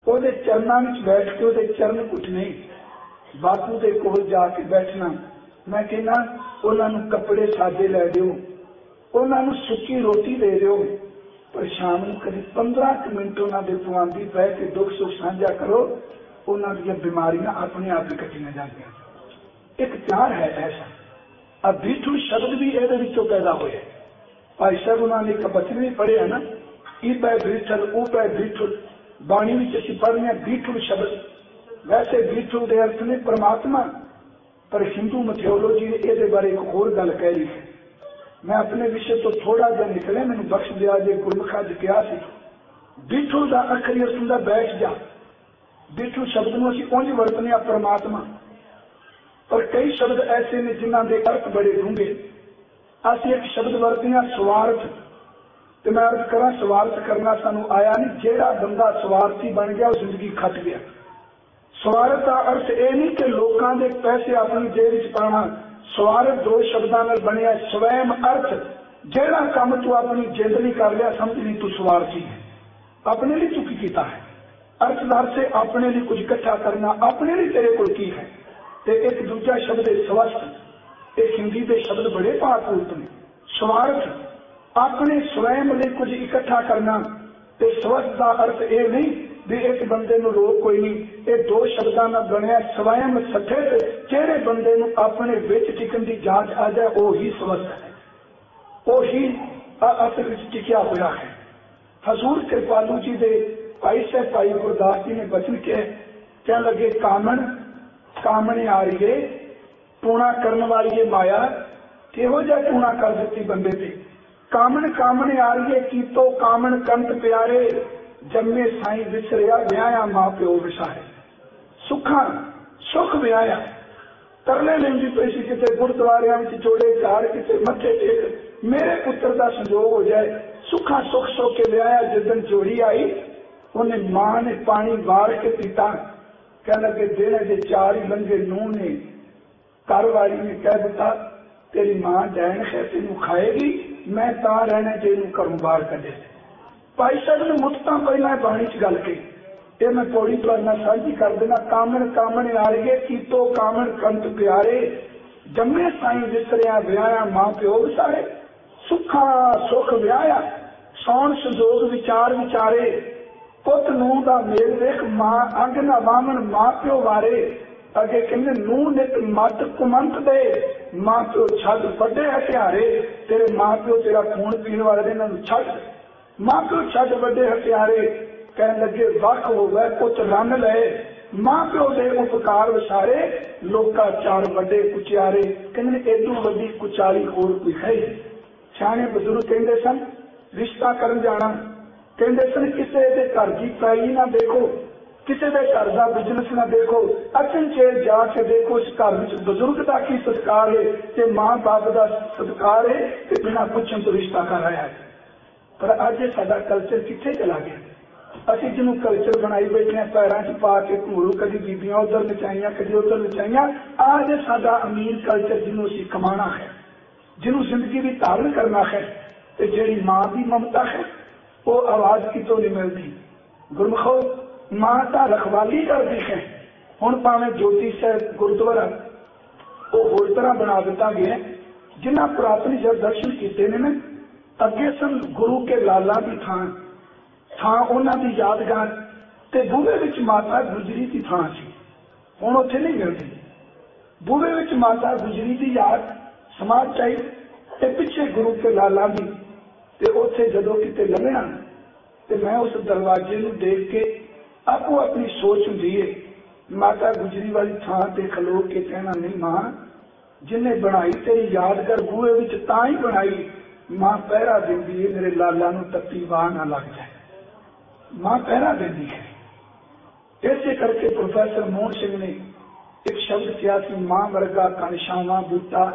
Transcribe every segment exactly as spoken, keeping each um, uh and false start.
ਉਹਦੇ ਚਰਨਾਂ ਵਿੱਚ ਬੈਠ ਕੇ ਉਹਦੇ ਚਰਨ ਘੁੱਟਣੇ, ਬਾਪੂ ਦੇ ਕੋਲ ਜਾ ਕੇ ਬੈਠਣਾ। ਮੈਂ ਕਹਿੰਦਾ ਉਹਨਾਂ ਨੂੰ ਕੱਪੜੇ ਸਾਦੇ ਲੈ ਦਿਓ, ਉਹਨਾਂ ਨੂੰ ਸੁੱਕੀ ਰੋਟੀ ਦੇ ਦਿਓ, ਪਰ ਸ਼ਾਮ ਨੂੰ ਕਦੀ ਪੰਦਰਾਂ ਕੁ ਮਿੰਟ ਉਹਨਾਂ ਦੇ ਪੁਆਂਦੀ ਬਹਿ ਕੇ ਦੁੱਖ ਸੁੱਖ ਸਾਂਝਾ ਕਰੋ। ਉਹਨਾਂ ਦੀਆਂ ਬਿਮਾਰੀਆਂ ਆਪਣੇ ਆਪ ਹੀ ਕੱਟੀਆਂ ਜਾਂਦੀਆਂ। ਇੱਕ ਪਿਆਰ ਹੈ ਐਸਾ। ਆ ਬੀਠੂ ਸ਼ਬਦ ਵੀ ਇਹਦੇ ਵਿੱਚੋਂ ਪੈਦਾ ਹੋਇਆ। ਭਾਈ ਸਾਹਿਬ ਉਹਨਾਂ ਨੇ ਇੱਕ ਬਚਨ ਵੀ ਪੜ੍ਹਿਆ ਨਾ, ਈ ਪੈ ਬੀਠਲ ਉਹ ਪੈ ਬੀਠੁਲ। ਬਾਣੀ ਵਿੱਚ ਅਸੀਂ ਪੜ੍ਹਦੇ ਹਾਂ ਬੀਠੂ ਸ਼ਬਦ। ਵੈਸੇ ਬੀਠੂ ਦੇ ਅਰਥ ਨੇ ਪਰਮਾਤਮਾ, ਪਰ ਹਿੰਦੂ ਮਿਥਿਓਲੋਜੀ ਨੇ ਇਹਦੇ ਬਾਰੇ ਇੱਕ ਹੋਰ ਗੱਲ ਕਹਿ ਰਹੀ ਹੈ। ਮੈਂ ਆਪਣੇ ਵਿਸ਼ੇ ਤੋਂ ਥੋੜਾ ਜਿਹਾ ਨਿਕਲਿਆ, ਮੈਨੂੰ ਬਖਸ਼ ਦਿਆ ਜੇ। ਗੁਰਮੁਖਾਂ ਚ ਕਿਹਾ ਸੀ ਬੀਠੂ ਦਾ ਅਖਰੀ ਅਰਥ ਹੁੰਦਾ ਬੈਠ ਜਾ। ਬੀਠੂ ਸ਼ਬਦ ਨੂੰ ਅਸੀਂ ਉਂਝ ਵਰਤਨੇ ਆ ਪਰਮਾਤਮਾ, ਪਰ ਕਈ ਸ਼ਬਦ ਐਸੇ ਨੇ ਜਿਨ੍ਹਾਂ ਦੇ ਅਰਥ ਬੜੇ ਡੂੰਘੇ। ਅਸੀਂ ਇੱਕ ਸ਼ਬਦ ਵਰਤਦੇ ਹਾਂ ਸਵਾਰਥ, ਤੇ ਮੈਂ ਅਰਥ ਕਰਾਂ ਸਵਾਰਥ ਕਰਨਾ ਸਾਨੂੰ ਆਇਆ ਨਹੀਂ। ਜਿਹੜਾ ਬੰਦਾ ਸਵਾਰਥੀ ਬਣ ਗਿਆ ਉਹ ਜ਼ਿੰਦਗੀ ਖੱਟ ਗਿਆ। ਸਵਾਰਥ ਦਾ ਅਰਥ ਇਹ ਨਹੀਂ ਕਿ ਲੋਕਾਂ ਦੇ ਪੈਸੇ ਆਪਣੀ ਜੇਬ ਵਿੱਚ ਪਾਉਣਾ। ਸਵਾਰਥ ਦੋ ਸ਼ਬਦਾਂ ਨਾਲ ਬਣਿਆ ਸਵੈਮ ਅਰਥ। ਜਿਹੜਾ ਕੰਮ ਤੂੰ ਆਪਣੀ ਜਿੰਦ ਲਈ ਕਰ ਲਿਆ ਸਮਝ ਲਈ ਤੂੰ ਸਵਾਰਥੀ ਹੈ, ਆਪਣੇ ਲਈ ਤੂੰ ਕੀ ਕੀਤਾ ਹੈ। ਅਰਥ ਦਾ ਅਰਥ ਹੈ ਆਪਣੇ ਲਈ ਕੁਝ ਇਕੱਠਾ ਕਰਨਾ, ਆਪਣੇ ਲਈ ਤੇਰੇ ਕੋਲ ਕੀ ਹੈ। ਤੇ ਇੱਕ ਦੂਜਾ ਸ਼ਬਦ ਹੈ ਸਵਸਥ। ਇਹ ਹਿੰਦੀ ਦੇ ਸ਼ਬਦ ਬੜੇ ਭਾਵਪੂਰਤ ਨੇ। ਸਵਾਰਥ ਆਪਣੇ ਸਵੈਮ ਲਈ ਕੁਝ ਇਕੱਠਾ ਕਰਨਾ, ਤੇ ਸਵਸਥ ਦਾ ਅਰਥ ਇਹ ਨਹੀਂ ਵੀ ਇੱਕ ਬੰਦੇ ਨੂੰ ਰੋਕ ਕੋਈ ਨਹੀਂ। ਇਹ ਦੋ ਸ਼ਬਦਾਂ ਨਾਲ ਬਣਿਆ ਸਵੈਮ ਸਥਿਤ। ਜਿਹੜੇ ਬੰਦੇ ਨੂੰ ਆਪਣੇ ਵਿੱਚ ਟਿਕਣ ਦੀ ਜਾਂਚ ਆ ਜਾਏ ਉਹੀ ਸਵਸਥ ਹੈ, ਉਹੀ ਅਸਲ ਵਿੱਚ ਟਿਕਿਆ ਹੋਇਆ ਹੈ। ਹਜ਼ੂਰ ਕਿਰਪਾਲੂ ਜੀ ਦੇ ਭਾਈ ਸਾਹਿਬ ਭਾਈ ਗੁਰਦਾਸ ਜੀ ਨੇ ਬਚਨ ਕੇ ਕਹਿਣ ਲੱਗੇ, ਕਾਮਣ ਕਾਮਣੇ ਆ ਰਹੀ ਹੈ, ਟੂਣਾ ਕਰਨ ਵਾਲੀ ਹੈ ਮਾਇਆ। ਕਿਹੋ ਜਿਹਾ ਟੂਣਾ ਕਰ ਦਿੱਤੀ ਬੰਦੇ ਤੇ। ਕਾਮਣ ਕਾਮਣੇ ਆ ਰਹੀ ਹੈ ਕੀਤੋ ਕਾਮਣ ਕੰਤ ਪਿਆਰੇ। ਜੰਮੇ ਸਾਈਂ ਵਿਸਰਿਆ ਵਿਆਹਿਆ ਮਾਂ ਪਿਓ ਵਿਸਾਰੇ। ਸੁੱਖਾਂ ਸੁੱਖ ਵਿਆਹਿਆ ਤਰਲੇ ਲੈਂਦੀ ਪਈ ਸੀ, ਕਿਤੇ ਗੁਰਦੁਆਰਿਆਂ ਵਿੱਚ ਜੋੜੇ ਚਾਰ, ਕਿਤੇ ਮੱਥੇ ਟੇਕ ਮੇਰੇ ਪੁੱਤਰ ਦਾ ਸੰਜੋਗ ਹੋ ਜਾਏ। ਸੁੱਖਾਂ ਸੁੱਖ ਸੋ ਕੇ ਵਿਆਹਿਆ। ਜਿੱਦਣ ਜੋੜੀ ਆਈ ਉਹਨੇ ਮਾਂ ਨੇ ਪਾਣੀ ਵਾਰ ਕੇ ਪੀਤਾ। ਕਹਿਣ ਲੱਗੇ ਦਿਨ ਅਜੇ ਚਾਰ ਹੀ ਲੰਘੇ, ਨੂੰਹ ਨੇ ਘਰ ਵਾਲੀ ਨੇ ਕਹਿ ਦਿੱਤਾ ਤੇਰੀ ਮਾਂ ਡੈਣ ਹੈ, ਤੈਨੂੰ ਖਾਏਗੀ, ਮੈਂ ਤਾਂ ਰਹਿਣਾ ਜੇ ਇਹਨੂੰ ਘਰੋਂ ਬਾਹਰ ਕੱਢੇ। ਭਾਈ ਸਾਹਿਬ ਨੇ ਮੁੱਖ ਤਾਂ ਪਹਿਲਾਂ ਬਾਣੀ ਚ ਗੱਲ ਕਹੀ, ਇਹ ਮੈਂ ਪੌੜੀ ਤੁਹਾਡਾ ਸਾਂਝੀ ਕਰ ਦੇਣਾ। ਕਾਮਣ ਕਾਮਣ ਆਰਗੇ ਕੀਤੋ ਕਾਮਣ ਕੰਤ ਪਿਆਰੇ। ਜੰਮੇ ਸਾਈਂ ਵਿਸਰਿਆ ਵਿਆਹਿਆ ਮਾਂ ਪਿਓ ਵਿਸਾਰੇ। ਸੁੱਖਾਂ ਸੁੱਖ ਵਿਆਹਿਆ ਸੌਣ ਸੰਜੋਗ ਵਿਚਾਰ ਵਿਚਾਰੇ। ਪੁੱਤ ਨੂੰਹ ਦਾ ਮੇਲ ਵੇਖ ਮਾਂ ਅੰਗ ਨਾ ਵਾਮਣ ਮਾਂ ਪਿਓ ਵਾਰੇ। ਅੱਗੇ ਕਹਿੰਦੇ ਨੂੰਹ ਨਿਤ ਮੱਤ ਕੁਮੰਤ ਦੇ, ਮਾਂ ਪਿਓ ਛੱਡ ਵੱਡੇ ਹਥਿਆਰੇ। ਤੇਰੇ ਮਾਂ ਪਿਓ ਤੇਰਾ ਖੂਨ ਪੀਣ ਵਾਲੇ ਨੇ, ਇਹਨਾਂ ਨੂੰ ਛੱਡ। ਮਾਂ ਪਿਓ ਛੱਡ ਵੱਡੇ ਹਥਿਆਰੇ। ਕਹਿਣ ਲੱਗੇ ਵੱਖ ਹੋ ਗਏ ਪੁੱਤ ਰੰਨ ਲਏ। ਮਾਂ ਪਿਓ ਦੇ ਉਪਕਾਰ ਵਿਸਾਰੇ, ਲੋਕਾਂ ਚਾਰ ਵੱਡੇ ਕੁਚਿਆਰੇ। ਕਹਿੰਦੇ ਏਦੂ ਵੱਡੀ ਕੁਚਾਲੀ ਹੋਰ ਕੋਈ ਹੈ। ਸਿਆਣੇ ਬਜ਼ੁਰਗ ਕਹਿੰਦੇ ਸਨ ਰਿਸ਼ਤਾ ਕਰਨ ਜਾਣਾ, ਕਹਿੰਦੇ ਸਨ ਕਿਸੇ ਦੇ ਘਰ ਦੀ ਪੈਲੀ ਨਾ ਦੇਖੋ, ਕਿਸੇ ਦੇ ਘਰ ਦਾ ਬਿਜ਼ਨਸ ਨਾ ਦੇਖੋ, ਅਚਨਚੇਤ ਜਾ ਕੇ ਦੇਖੋ ਇਸ ਘਰ ਵਿੱਚ ਬਜ਼ੁਰਗ ਦਾ ਕੀ ਸਤਿਕਾਰ ਹੈ ਤੇ ਮਾਂ ਬਾਪ ਦਾ ਸਤਿਕਾਰ ਹੈ ਤੇ ਬਿਨਾਂ ਪੁੱਛਣ ਤੋਂ ਰਿਸ਼ਤਾ ਕਰ ਰਿਹਾ ਹੈ। ਪਰ ਅੱਜ ਸਾਡਾ ਕਲਚਰ ਕਿੱਥੇ ਚਲਾ ਗਿਆ। ਅਸੀਂ ਜਿਹਨੂੰ ਕਲਚਰ ਬਣਾਈ ਬੈਠੇ ਹਾਂ ਪੈਰਾਂ ਚ ਪਾ ਕੇ ਘੂਰੂ, ਕਦੀ ਬੀਬੀਆਂ ਉਧਰ ਨਚਾਈਆਂ ਕਦੀ ਉਧਰ ਨਚਾਈਆਂ। ਆਹ ਜੇ ਸਾਡਾ ਅਮੀਰ ਕਲਚਰ ਜਿਹਨੂੰ ਅਸੀਂ ਕਮਾਣਾ ਹੈ, ਜਿਹਨੂੰ ਜ਼ਿੰਦਗੀ ਵੀ ਧਾਰਨ ਕਰਨਾ ਹੈ, ਤੇ ਜਿਹੜੀ ਮਾਂ ਦੀ ਮਮਤਾ ਹੈ ਉਹ ਆਵਾਜ਼ ਕਿਤੋਂ ਨਹੀਂ ਮਿਲਦੀ। ਗੁਰਮਖੋ ਮਾਂ ਤਾਂ ਰਖਵਾਲੀ ਕਰਦੀ ਹੈ। ਹੁਣ ਭਾਵੇਂ ਜੋਤੀ ਸਾਹਿਬ ਗੁਰਦੁਆਰਾ ਉਹ ਹੋਰ ਤਰ੍ਹਾਂ ਬਣਾ ਦਿੱਤਾ ਗਿਆ। ਜਿਨ੍ਹਾਂ ਪੁਰਾਤਨ ਜਦ ਦਰਸ਼ਨ ਕੀਤੇ ਨੇ ਨਾ, ਅੱਗੇ ਸਨ ਗੁਰੂ ਕੇ ਲਾਲਾਂ ਦੀ ਥਾਂ ਥਾਂ ਉਹਨਾਂ ਦੀ ਯਾਦਗਾਰ, ਤੇ ਬੂਹੇ ਵਿੱਚ ਮਾਤਾ ਗੁਜਰੀ ਦੀ ਥਾਂ ਸੀ। ਹੁਣ ਉੱਥੇ ਨਹੀਂ ਮਿਲਦੀ। ਬੂਹੇ ਵਿੱਚ ਮਾਤਾ ਗੁਜਰੀ ਦੀ ਯਾਦ ਸਮਾਜ ਚਾਹੀ ਤੇ ਪਿੱਛੇ ਗੁਰੂ ਕੇ ਲਾਲਾਂ ਦੀ। ਤੇ ਉੱਥੇ ਜਦੋਂ ਕਿਤੇ ਲੰਘਿਆ ਤੇ ਮੈਂ ਉਸ ਦਰਵਾਜ਼ੇ ਨੂੰ ਦੇਖ ਕੇ ਆਪੋ ਆਪਣੀ ਸੋਚ ਹੁੰਦੀ ਹੈ, ਮਾਤਾ ਗੁਜਰੀ ਵਾਲੀ ਥਾਂ ਤੇ ਖਲੋ ਕੇ ਕਹਿਣਾ ਨਹੀਂ ਮਾਂ ਜਿਹਨੇ ਬਣਾਈ ਤੇਰੀ ਯਾਦਗਾਰ ਬੂਹੇ ਵਿੱਚ ਤਾਂ ਹੀ ਬਣਾਈ, ਮਾਂ ਪਹਿਰਾ ਦਿੰਦੀ ਹੈ ਮੇਰੇ ਲਾਲਾ ਨੂੰ ਤੱਤੀ ਵਾਹ ਨਾ ਲੱਗ ਜਾਏ। ਮਾਂ ਪਹਿਰਾ ਦਿੰਦੀ ਹੈ। ਇਸੇ ਕਰਕੇ ਪ੍ਰੋਫੈਸਰ ਮੋਹਨ ਸਿੰਘ ਨੇ ਇੱਕ ਸ਼ਬਦ ਕਿਹਾ ਸੀ, ਮਾਂ ਵਰਗਾ ਘਣਸ਼ਾਵਾਂ ਬੂਟਾ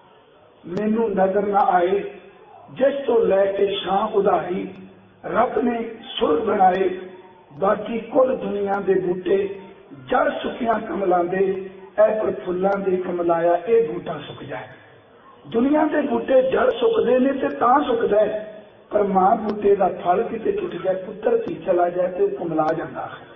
ਮੈਨੂੰ ਨਜ਼ਰ ਨਾ ਆਏ, ਜਿਸ ਤੋਂ ਲੈ ਕੇ ਛਾਂ ਉਧਾਰੀ ਰੱਬ ਨੇ ਸੁਰ ਬਣਾਏ। ਬਾਕੀ ਕੁੱਲ ਦੁਨੀਆ ਦੇ ਬੂਟੇ ਜੜ ਸੁੱਕੀਆਂ ਕਮਲਾਂ ਦੇ, ਐ ਪਰ ਫੁੱਲਾਂ ਦੇ ਕਮਲਾਇਆ ਇਹ ਬੂਟਾ ਸੁੱਕ ਜਾਏ। ਦੁਨੀਆ ਦੇ ਬੂਟੇ ਜੜ ਸੁੱਕਦੇ ਨੇ ਤੇ ਤਾਂ ਸੁੱਕਦਾ ਹੈ, ਪਰ ਮਾਂ ਬੂਟੇ ਦਾ ਫਲ ਕਿਤੇ ਟੁੱਟ ਜਾਏ, ਪੁੱਤਰ ਧੀ ਚਲਾ ਜਾਏ ਤੇ ਉਹ ਕਮਲਾ ਜਾਂਦਾ ਹੈ।